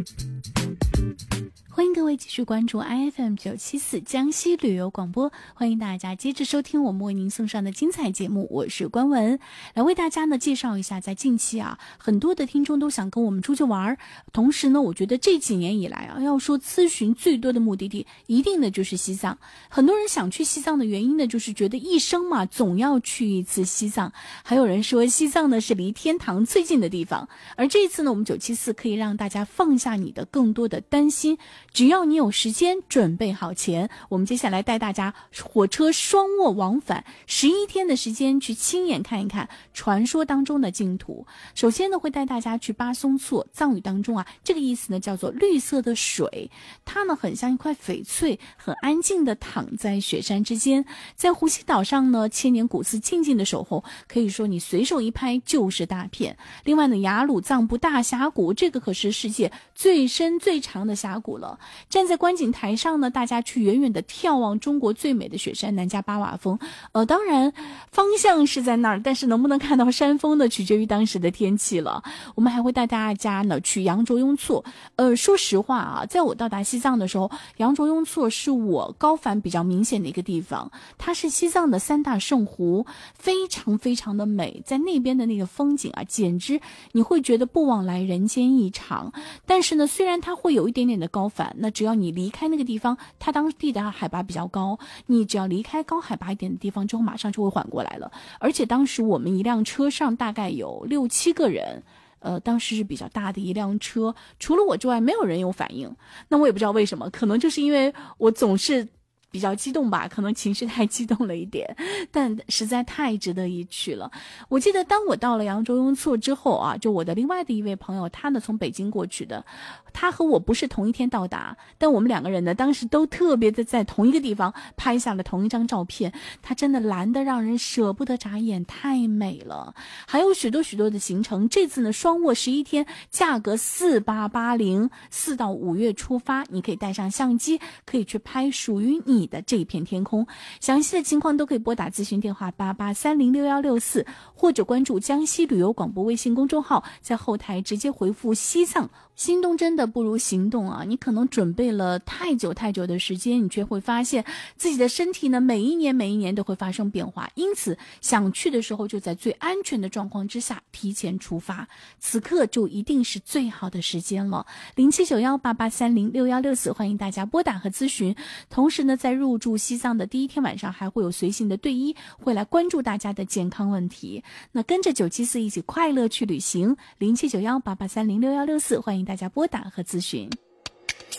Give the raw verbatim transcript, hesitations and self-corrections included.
欢迎各位继续关注 I F M 九七四江西旅游广播，欢迎大家接着收听我们为您送上的精彩节目，我是关文，来为大家呢介绍一下，在近期啊，很多的听众都想跟我们出去玩，同时呢，我觉得这几年以来啊，要说咨询最多的目的地，一定的就是西藏。很多人想去西藏的原因呢，就是觉得一生嘛，总要去一次西藏。还有人说西藏呢是离天堂最近的地方，而这一次呢，我们九七四可以让大家放下你的更多的担心。只要你有时间，准备好钱，我们接下来带大家火车双卧往返十一天的时间，去亲眼看一看传说当中的净土。首先呢，会带大家去巴松措，藏语当中啊，这个意思呢叫做绿色的水，它呢很像一块翡翠，很安静的躺在雪山之间。在呼吸岛上呢，千年古寺静静的守候，可以说你随手一拍就是大片。另外呢，雅鲁藏布大峡谷，这个可是世界最深最长的峡谷了。站在观景台上呢，大家去远远的眺望中国最美的雪山南迦巴瓦峰。呃，当然方向是在那儿，但是能不能看到山峰呢，取决于当时的天气了。我们还会带大家呢去羊卓雍措。呃，说实话啊，在我到达西藏的时候，羊卓雍措是我高反比较明显的一个地方。它是西藏的三大圣湖，非常非常的美，在那边的那个风景啊，简直你会觉得不枉来人间一场。但是呢，虽然它会有一点点的高反，那只要你离开那个地方，它当地的海拔比较高，你只要离开高海拔一点的地方之后，马上就会缓过来了。而且当时我们一辆车上大概有六七个人，呃，当时是比较大的一辆车，除了我之外没有人有反应。那我也不知道为什么，可能就是因为我总是比较激动吧，可能情绪太激动了一点，但实在太值得一去了。我记得当我到了羊卓雍措之后啊，就我的另外的一位朋友，他呢从北京过去的，他和我不是同一天到达，但我们两个人呢当时都特别的在同一个地方拍下了同一张照片，他真的蓝得让人舍不得眨眼，太美了。还有许多许多的行程，这次呢双卧十一天，价格四八八零，四到五月出发，你可以带上相机，可以去拍属于你的这一片天空。详细的情况都可以拨打咨询电话八八三零六幺六四，或者关注江西旅游广播微信公众号，在后台直接回复西藏。心动真的不如行动啊！你可能准备了太久太久的时间，你却会发现自己的身体呢，每一年每一年都会发生变化。因此，想去的时候就在最安全的状况之下提前出发，此刻就一定是最好的时间了。零七九幺八八三零六幺六四，欢迎大家拨打和咨询。同时呢，在入住西藏的第一天晚上，还会有随行的队医会来关注大家的健康问题。那跟着九七四一起快乐去旅行，零七九幺八八三零六幺六四，欢迎大家拨打和咨询。